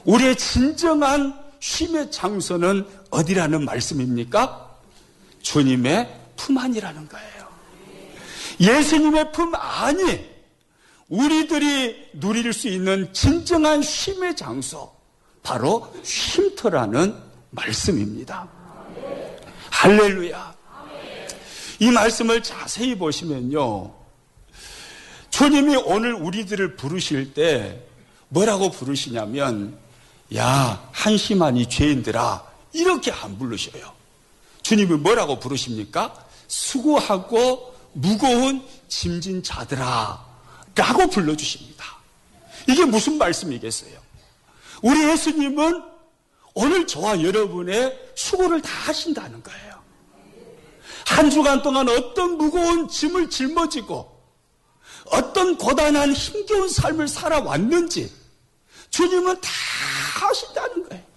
우리의 진정한 쉼의 장소는 어디라는 말씀입니까? 주님의 품 안이라는 거예요. 예수님의 품 안이 우리들이 누릴 수 있는 진정한 쉼의 장소, 바로 쉼터라는 말씀입니다. 할렐루야. 이 말씀을 자세히 보시면요, 주님이 오늘 우리들을 부르실 때 뭐라고 부르시냐면, 야, 한심하니 죄인들아, 이렇게 안 부르셔요. 주님이 뭐라고 부르십니까? 수고하고 무거운 짐진 자들아 라고 불러주십니다. 이게 무슨 말씀이겠어요? 우리 예수님은 오늘 저와 여러분의 수고를 다 하신다는 거예요. 한 주간 동안 어떤 무거운 짐을 짊어지고 어떤 고단한 힘겨운 삶을 살아왔는지 주님은 다 하신다는 거예요.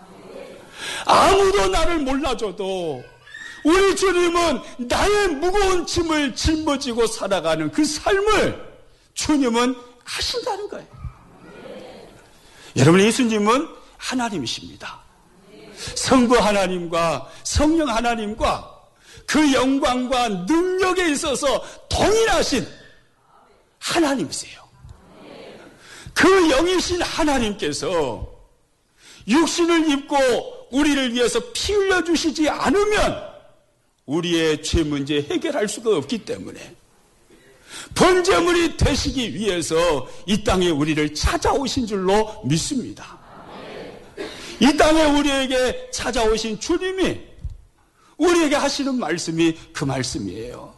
아무도 나를 몰라줘도 우리 주님은 나의 무거운 짐을 짊어지고 살아가는 그 삶을 주님은 하신다는 거예요. 여러분, 예수님은 하나님이십니다. 성부 하나님과 성령 하나님과 그 영광과 능력에 있어서 동일하신 하나님이세요. 그 영이신 하나님께서 육신을 입고 우리를 위해서 피 흘려주시지 않으면 우리의 죄 문제 해결할 수가 없기 때문에 번제물이 되시기 위해서 이 땅에 우리를 찾아오신 줄로 믿습니다. 이 땅에 우리에게 찾아오신 주님이 우리에게 하시는 말씀이 그 말씀이에요.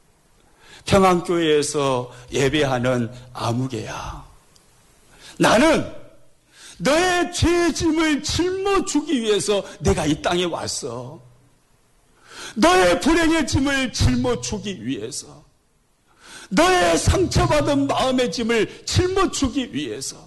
평안교회에서 예배하는 아무개야, 나는 너의 죄짐을 짊어주기 위해서 내가 이 땅에 왔어. 너의 불행의 짐을 짊어주기 위해서, 너의 상처받은 마음의 짐을 짊어주기 위해서,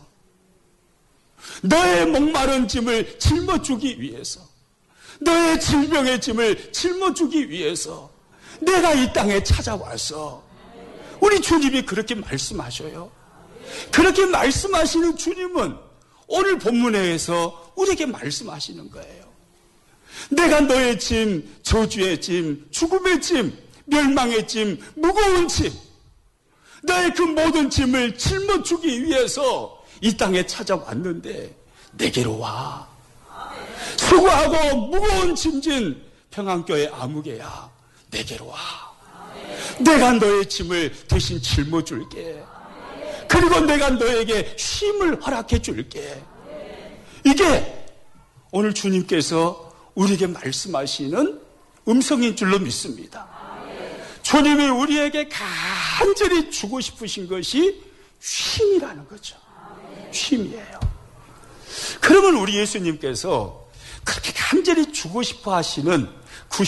너의 목마른 짐을 짊어주기 위해서, 너의 질병의 짐을 짊어주기 위해서 내가 이 땅에 찾아왔어. 우리 주님이 그렇게 말씀하셔요. 그렇게 말씀하시는 주님은 오늘 본문에서 우리에게 말씀하시는 거예요. 내가 너의 짐, 저주의 짐, 죽음의 짐, 멸망의 짐, 무거운 짐, 너의 그 모든 짐을 짊어주기 위해서 이 땅에 찾아왔는데 내게로 와. 수고하고 무거운 짐진 평안교회 아무개야, 내게로 와. 내가 너의 짐을 대신 짊어줄게. 그리고 내가 너에게 쉼을 허락해 줄게. 이게 오늘 주님께서 우리에게 말씀하시는 음성인 줄로 믿습니다. 주님이 우리에게 간절히 주고 싶으신 것이 쉼이라는 거죠. 쉼이에요. 그러면 우리 예수님께서 그렇게 간절히 주고 싶어 하시는 그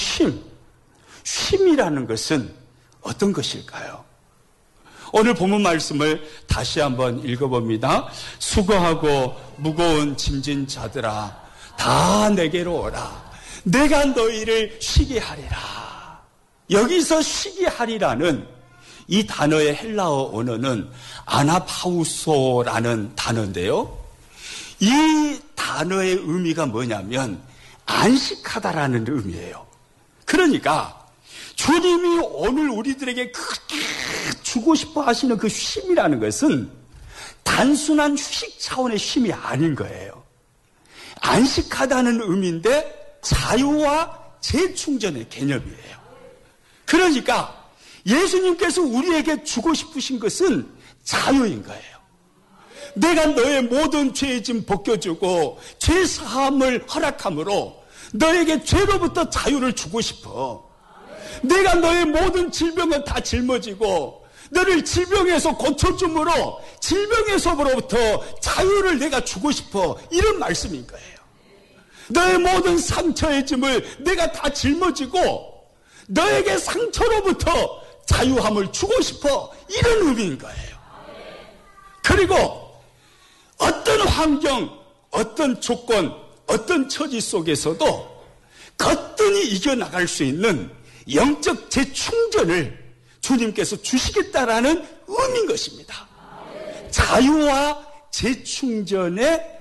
쉼이라는 것은 어떤 것일까요? 오늘 본문 말씀을 다시 한번 읽어봅니다. 수고하고 무거운 짐진 자들아, 다 내게로 오라. 내가 너희를 쉬게 하리라. 여기서 쉬게 하리라는 이 단어의 헬라어 언어는 아나파우소라는 단어인데요. 이 단어의 의미가 뭐냐면 안식하다라는 의미예요. 그러니까 주님이 오늘 우리들에게 그렇게 주고 싶어 하시는 그 쉼이라는 것은 단순한 휴식 차원의 쉼이 아닌 거예요. 안식하다는 의미인데 자유와 재충전의 개념이에요. 그러니까 예수님께서 우리에게 주고 싶으신 것은 자유인 거예요. 내가 너의 모든 죄의 짐 벗겨주고 죄 사함을 허락함으로 너에게 죄로부터 자유를 주고 싶어. 내가 너의 모든 질병을 다 짊어지고 너를 질병에서 고쳐줌으로 질병에서부터 자유를 내가 주고 싶어. 이런 말씀인 거예요. 너의 모든 상처의 짐을 내가 다 짊어지고 너에게 상처로부터 자유함을 주고 싶어. 이런 의미인 거예요. 그리고 어떤 환경, 어떤 조건, 어떤 처지 속에서도 거뜬히 이겨나갈 수 있는 영적 재충전을 주님께서 주시겠다라는 의미인 것입니다. 자유와 재충전의